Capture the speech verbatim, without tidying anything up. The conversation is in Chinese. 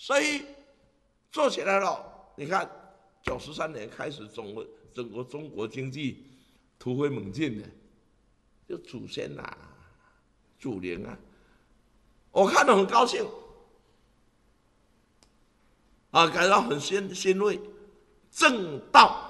所以做起来了。你看，九十三年开始，中国整个中国经济突飞猛进的，就祖先呐、啊、祖灵啊，我看得很高兴啊，感到很欣欣慰。正道